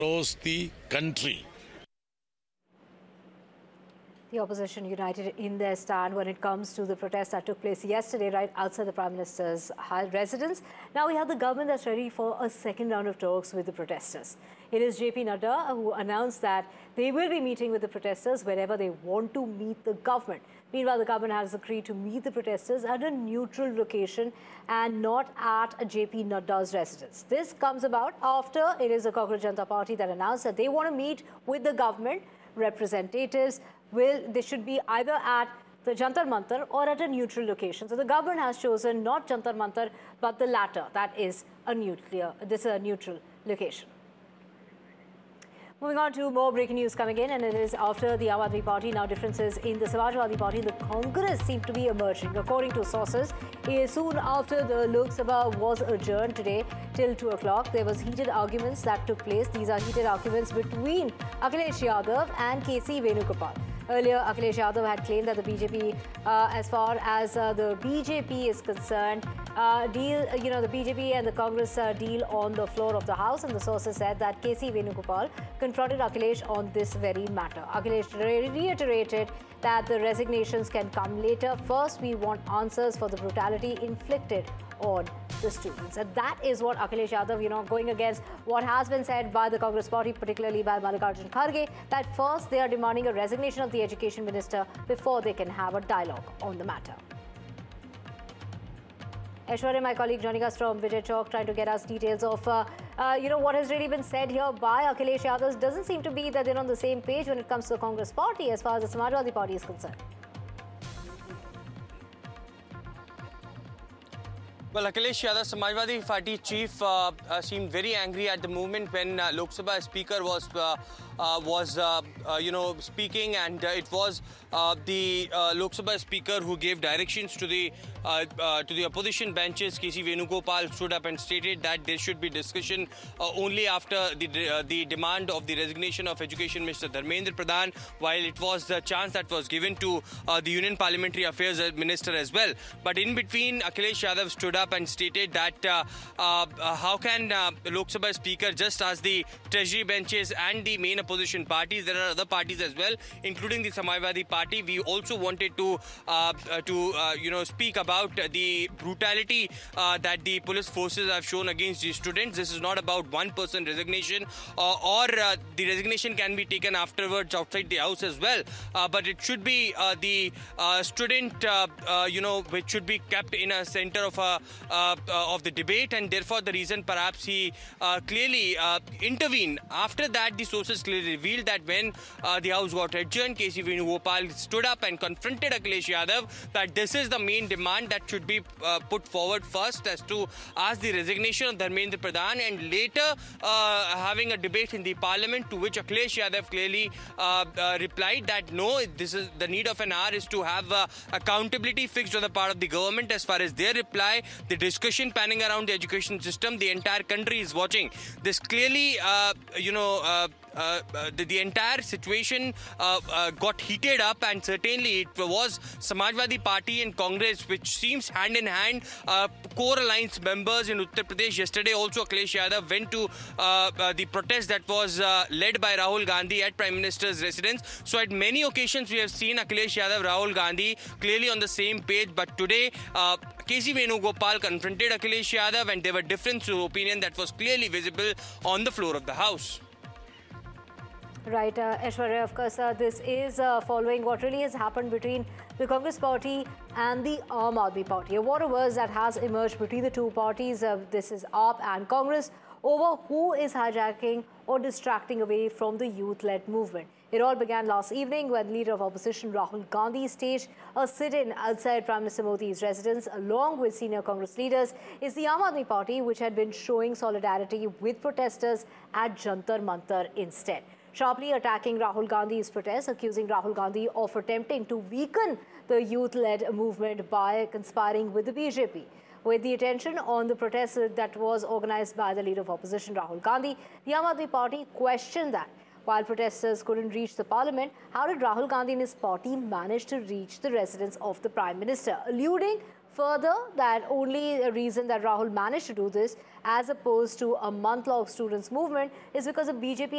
across the country. The opposition united in their stand when it comes to the protest that took place yesterday right outside the Prime Minister's residence. Now we have the government that's ready for a second round of talks with the protesters. It is JP Nadda who announced that they will be meeting with the protesters wherever they want to meet the government. Meanwhile, the government has agreed to meet the protesters at a neutral location and not at JP Nadda's residence. This comes about after it is the Congress Janata Party that announced that they want to meet with the government representatives. They should be either at the Jantar Mantar or at a neutral location. So the government has chosen not Jantar Mantar but the latter. That is a neutral location. Moving on to more breaking news coming in, and it is after the Aam Aadmi Party. Now differences in the Samajwadi Party and the Congress seem to be emerging. According to sources, soon after the Lok Sabha was adjourned today till 2 o'clock, there was heated arguments that took place. These are heated arguments between Akhilesh Yadav and KC Venugopal. Earlier, Akhilesh Yadav had claimed that the BJP, as far as the BJP is concerned, the BJP and the Congress deal on the floor of the House, and the sources said that KC Venugopal confronted Akhilesh on this very matter. Akhilesh reiterated that the resignations can come later. First, we want answers for the brutality inflicted on the students. And that is what Akhilesh Yadav, going against what has been said by the Congress Party, particularly by Mallikarjun Kharge, that first they are demanding a resignation of the Education Minister before they can have a dialogue on the matter. Aishwarya, my colleague, joining us from Vijay Chowk, trying to get us details of, what has really been said here by Akhilesh Yadav. Doesn't seem to be that they're on the same page when it comes to the Congress Party as far as the Samajwadi Party is concerned. Well, Akhilesh Yadav, Samajwadi Party chief, seemed very angry at the moment when Lok Sabha Speaker was speaking, and it was the Lok Sabha Speaker who gave directions to the opposition benches. KC Venugopal stood up and stated that there should be discussion only after the demand of the resignation of Education Minister Dharmendra Pradhan, while it was the chance that was given to the Union Parliamentary Affairs Minister as well. But in between, Akhilesh Yadav stood up and stated that how can Lok Sabha Speaker, just as the Treasury benches and the main opposition parties, there are other parties as well, including the Samajwadi Party. We also wanted to speak about the brutality that the police forces have shown against the students. This is not about one person resignation, or the resignation can be taken afterwards outside the house as well. But it should be the student, which should be kept in a center of the debate, and therefore the reason perhaps he clearly intervened. After that, the sources clearly revealed that when the house got adjourned, KC Venugopal stood up and confronted Akhilesh Yadav that this is the main demand that should be put forward first, as the resignation of Dharmendra Pradhan, and later having a debate in the parliament, to which Akhilesh Yadav clearly replied that no, this is the need of an hour is to have accountability fixed on the part of the government. As far as their reply, the discussion panning around the education system, the entire country is watching. This clearly, the entire situation got heated up, and certainly it was Samajwadi Party and Congress, which seems hand in hand, core alliance members in Uttar Pradesh. Yesterday also Akhilesh Yadav went to the protest that was led by Rahul Gandhi at Prime Minister's residence. So at many occasions we have seen Akhilesh Yadav, Rahul Gandhi clearly on the same page, but today KC Venugopal confronted Akhilesh Yadav, and there were differences of opinion that was clearly visible on the floor of the House. Right, Aishwarya, of course, this is following what really has happened between the Congress Party and the Aam Aadmi Party. A war of words that has emerged between the two parties, this is AAP and Congress, over who is hijacking or distracting away from the youth-led movement. It all began last evening when Leader of Opposition Rahul Gandhi staged a sit-in outside Prime Minister Modi's residence along with senior Congress leaders. It's the Aam Aadmi Party which had been showing solidarity with protesters at Jantar Mantar instead, sharply attacking Rahul Gandhi's protest, accusing Rahul Gandhi of attempting to weaken the youth-led movement by conspiring with the BJP. With the attention on the protest that was organized by the Leader of Opposition Rahul Gandhi, the Aam Aadmi Party questioned that while protesters couldn't reach the parliament, how did Rahul Gandhi and his party manage to reach the residence of the Prime Minister, alluding Further, that only the reason that Rahul managed to do this, as opposed to a month-long students' movement, is because the BJP